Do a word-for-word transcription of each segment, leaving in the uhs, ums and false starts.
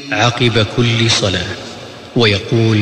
عقب كل صلاة ويقول: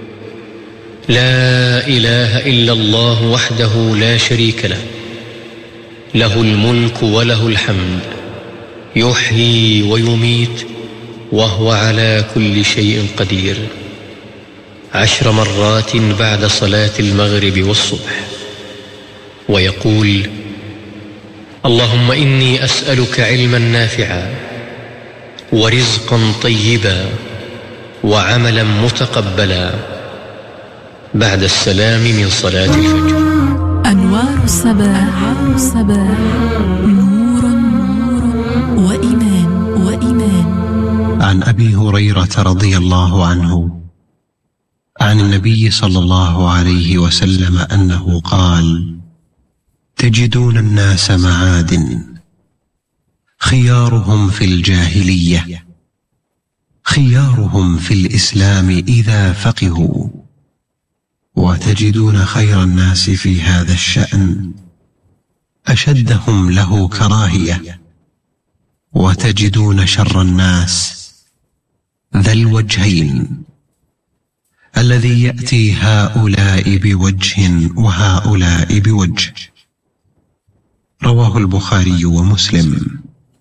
لا إله إلا الله وحده لا شريك له، له الملك وله الحمد، يحيي ويميت وهو على كل شيء قدير، عشر مرات بعد صلاة المغرب والصبح. ويقول: اللهم إني أسألك علما نافعا ورزقا طيبا وعملا متقبلا بعد السلام من صلاة الفجر. أنوار الصباح، الصباح نور وإيمان وإيمان. عن أبي هريرة رضي الله عنه عن النبي صلى الله عليه وسلم أنه قال: تجدون الناس معادن، خيارهم في الجاهلية خيارهم في الإسلام إذا فقهوا، وتجدون خير الناس في هذا الشأن أشدهم له كراهية، وتجدون شر الناس ذا الوجهين الذي يأتي هؤلاء بوجه وهؤلاء بوجه. رواه البخاري ومسلم.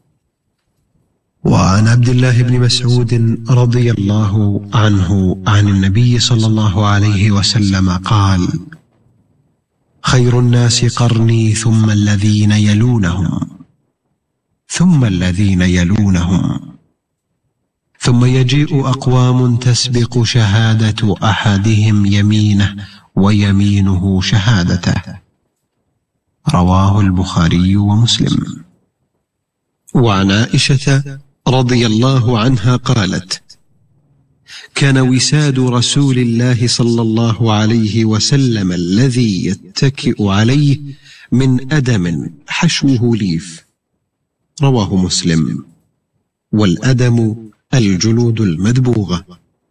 وعن عبد الله بن مسعود رضي الله عنه عن النبي صلى الله عليه وسلم قال: خير الناس قرني ثم الذين يلونهم ثم الذين يلونهم ثم يجيء أقوام تسبق شهادة أحدهم يمينه ويمينه شهادته. رواه البخاري ومسلم. وعن عائشة رضي الله عنها قالت: كان وساد رسول الله صلى الله عليه وسلم الذي يتكئ عليه من أدم حشوه ليف. رواه مسلم. والأدم الجلود المدبوغة.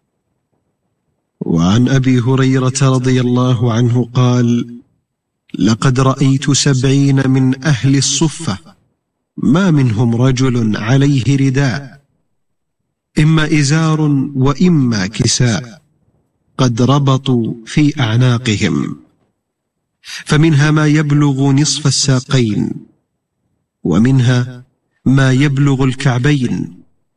وعن أبي هريرة رضي الله عنه قال: لقد رأيت سبعين من أهل الصفة ما منهم رجل عليه رداء، إما إزار وإما كساء، قد ربطوا في أعناقهم، فمنها ما يبلغ نصف الساقين، ومنها ما يبلغ الكعبين،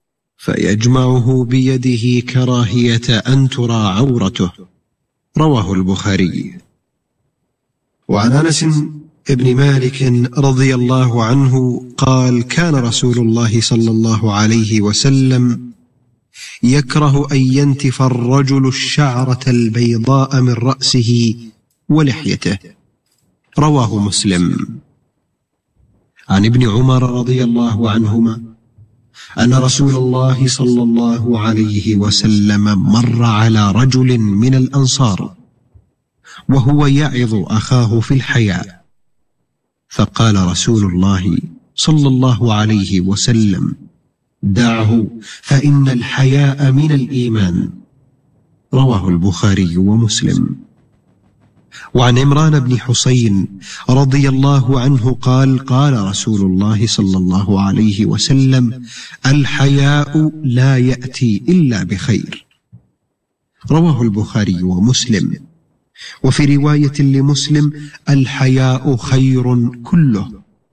فيجمعه بيده كراهية أن ترى عورته. رواه البخاري. وعن أنس ابن مالك رضي الله عنه قال: كان رسول الله صلى الله عليه وسلم يكره أن ينتف الرجل الشعرة البيضاء من رأسه ولحيته. رواه مسلم. عن ابن عمر رضي الله عنهما أن رسول الله صلى الله عليه وسلم مر على رجل من الأنصار وهو يعظ أخاه في الحياء، فقال رسول الله صلى الله عليه وسلم: دعه فإن الحياء من الإيمان. رواه البخاري ومسلم. وعن عمران بن حسين رضي الله عنه قال: قال رسول الله صلى الله عليه وسلم: الحياء لا يأتي إلا بخير. رواه البخاري ومسلم. وفي رواية لمسلم: الحياء خير كله.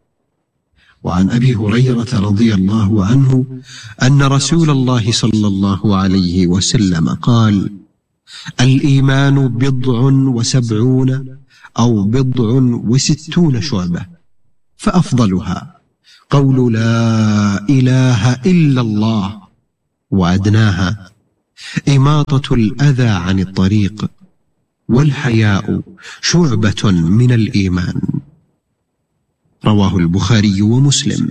وعن أبي هريرة رضي الله عنه أن رسول الله صلى الله عليه وسلم قال: الإيمان بضع وسبعون أو بضع وستون شعبة، فأفضلها قول لا إله إلا الله، وأدناها إماطة الأذى عن الطريق، والحياء شعبة من الإيمان. رواه البخاري ومسلم.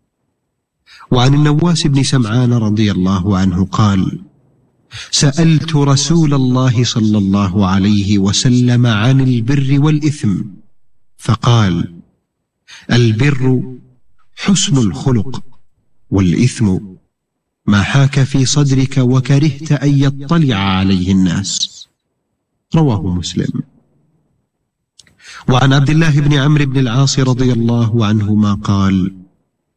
وعن النواس بن سمعان رضي الله عنه قال: سألت رسول الله صلى الله عليه وسلم عن البر والإثم، فقال: البر حسن الخلق، والإثم ما حاك في صدرك وكرهت أن يطلع عليه الناس. رواه مسلم. وعن عبد الله بن عمرو بن العاص رضي الله عنهما قال: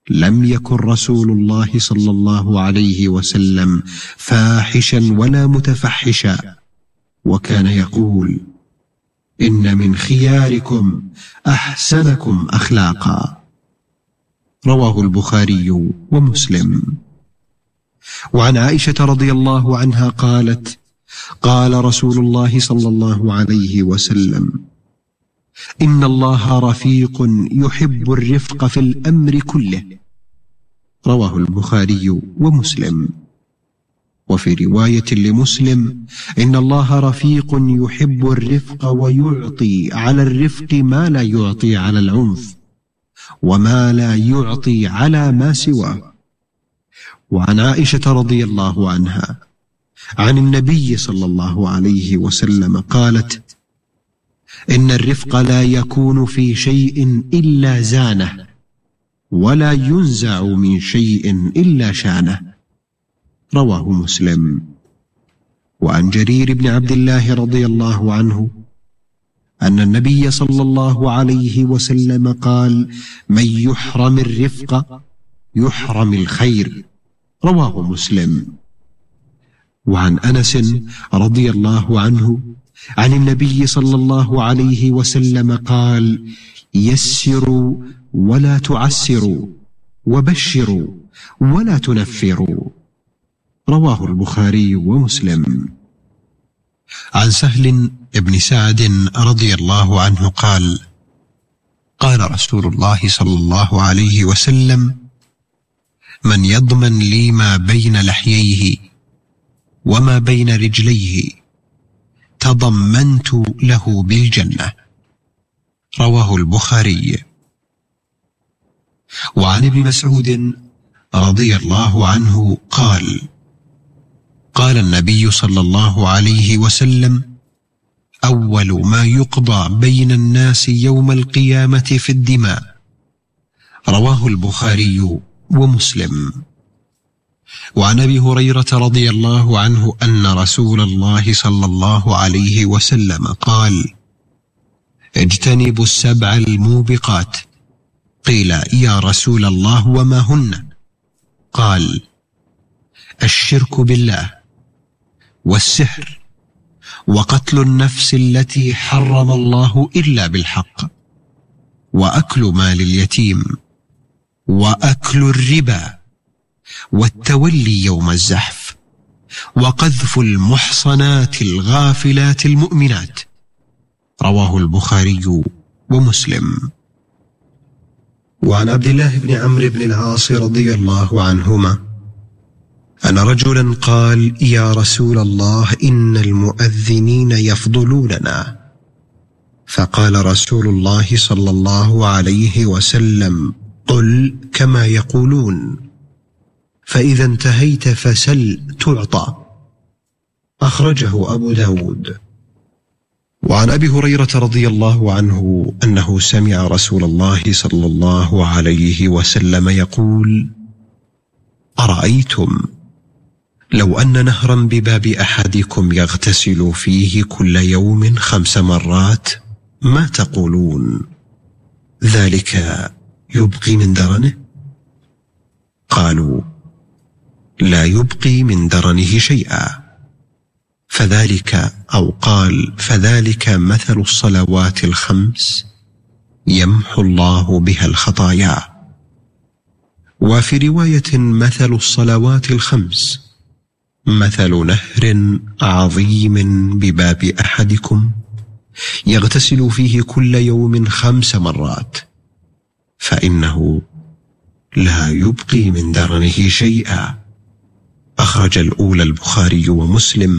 لم يكن رسول الله صلى الله عليه وسلم فاحشا ولا متفحشا، وكان يقول: إن من خياركم أحسنكم أخلاقا. رواه البخاري ومسلم. وعن عائشة رضي الله عنها قالت: قال رسول الله صلى الله عليه وسلم: إن الله رفيق يحب الرفق في الأمر كله. رواه البخاري ومسلم. وفي رواية لمسلم: إن الله رفيق يحب الرفق ويعطي على الرفق ما لا يعطي على العنف، وما لا يعطي على ما سواه. وعن عائشة رضي الله عنها عن النبي صلى الله عليه وسلم قالت: إن الرفق لا يكون في شيء إلا زانه، ولا ينزع من شيء إلا شانه. رواه مسلم. وعن جرير بن عبد الله رضي الله عنه أن النبي صلى الله عليه وسلم قال: من يحرم الرفق يحرم الخير. رواه مسلم. وعن أنس رضي الله عنه عن النبي صلى الله عليه وسلم قال: يسروا ولا تعسروا، وبشروا ولا تنفروا. رواه البخاري ومسلم. عن سهل بن سعد رضي الله عنه قال: قال رسول الله صلى الله عليه وسلم: من يضمن لي ما بين لحييه وما بين رجليه تضمنت له بالجنة. رواه البخاري. وعن ابن مسعود رضي الله عنه قال: قال النبي صلى الله عليه وسلم: أول ما يقضى بين الناس يوم القيامة في الدماء. رواه البخاري ومسلم. وعن أبي هريرة رضي الله عنه أن رسول الله صلى الله عليه وسلم قال: اجتنبوا السبع الموبقات. قيل: يا رسول الله وما هن؟ قال: الشرك بالله، والسحر، وقتل النفس التي حرم الله إلا بالحق، وأكل مال اليتيم، وأكل الربا، والتولي يوم الزحف، وقذف المحصنات الغافلات المؤمنات. رواه البخاري ومسلم. وعن عبد الله بن عمرو بن العاص رضي الله عنهما أن رجلا قال: يا رسول الله، إن المؤذنين يفضلوننا. فقال رسول الله صلى الله عليه وسلم: قل كما يقولون، فإذا انتهيت فسل تعطى. أخرجه أبو داود. وعن أبي هريرة رضي الله عنه أنه سمع رسول الله صلى الله عليه وسلم يقول: أرأيتم لو أن نهرا بباب أحدكم يغتسل فيه كل يوم خمس مرات ما تقولون؟ ذلك يبقي من درنه؟ قالوا: لا يبقي من درنه شيئا. فذلك أو قال فذلك مثل الصلوات الخمس يمحو الله بها الخطايا. وفي رواية: مثل الصلوات الخمس مثل نهر عظيم بباب أحدكم يغتسل فيه كل يوم خمس مرات، فإنه لا يبقي من درنه شيئا. أخرج الأولى البخاري ومسلم.